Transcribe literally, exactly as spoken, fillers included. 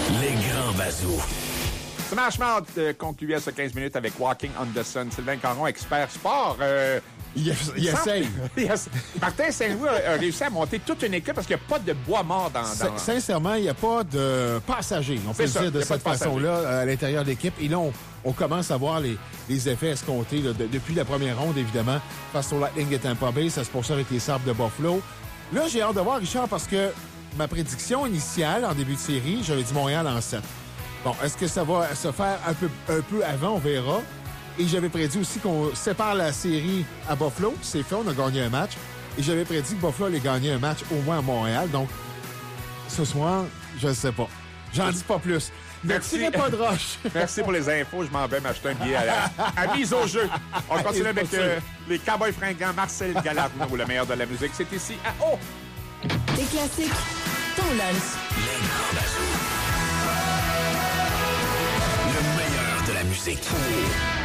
Les grands bazous. Smash Mouth euh, concluait ce quinze minutes avec Walking on the Sun. Sylvain Caron, expert sport. Euh, il il, il essaye. Martin Saint-Louis a, a réussi à monter toute une équipe parce qu'il n'y a pas de bois mort dans... dans... Sincèrement, il n'y a pas de passagers, on peut le dire de cette façon-là, à l'intérieur de l'équipe. Et là, on, on commence à voir les, les effets escomptés là, de, depuis la première ronde, évidemment, face au Lightning de Tampa Bay. Ça se poursuit avec les Sabres de Buffalo. Là, j'ai hâte de voir, Richard, parce que ma prédiction initiale, en début de série, j'avais dit Montréal en sept. Bon, est-ce que ça va se faire un peu, un peu avant? On verra. Et j'avais prédit aussi qu'on sépare la série à Buffalo. C'est fait, on a gagné un match. Et j'avais prédit que Buffalo allait gagner un match au moins à Montréal. Donc, ce soir, je ne sais pas. J'en dis pas plus. Ne tirez pas de roche. Merci pour les infos. Je m'en vais m'acheter un billet à, la, à mise au jeu. On continue avec euh, les Cowboys fringants. Marcel Galarno, le meilleur de la musique. C'est ici à O. Les classiques, ton lunch. Les grands bazous. Le meilleur de la musique.